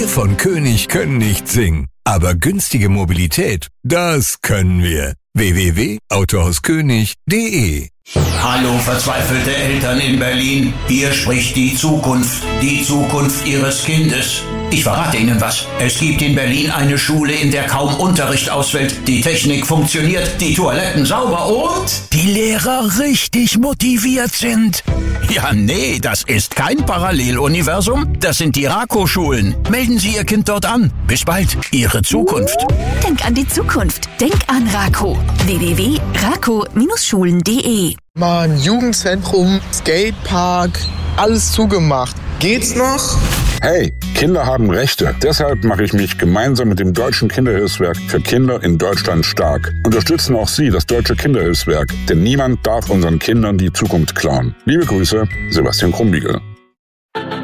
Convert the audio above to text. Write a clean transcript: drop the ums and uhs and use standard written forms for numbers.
Wir von König können nicht singen, aber günstige Mobilität, das können wir. www.autohauskönig.de. Hallo verzweifelte Eltern in Berlin, hier spricht die Zukunft Ihres Kindes. Ich verrate Ihnen was, es gibt in Berlin eine Schule, in der kaum Unterricht ausfällt, die Technik funktioniert, die Toiletten sauber und die Lehrer richtig motiviert sind. Ja, nee, das ist kein Paralleluniversum, das sind die Rako-Schulen. Melden Sie Ihr Kind dort an. Bis bald, Ihre Zukunft. Denk an die Zukunft. Denk an Rako. www.rako-schulen.de. Mann, Jugendzentrum, Skatepark, alles zugemacht. Geht's noch? Hey, Kinder haben Rechte. Deshalb mache ich mich gemeinsam mit dem Deutschen Kinderhilfswerk für Kinder in Deutschland stark. Unterstützen auch Sie das Deutsche Kinderhilfswerk, denn niemand darf unseren Kindern die Zukunft klauen. Liebe Grüße, Sebastian Krumbiegel.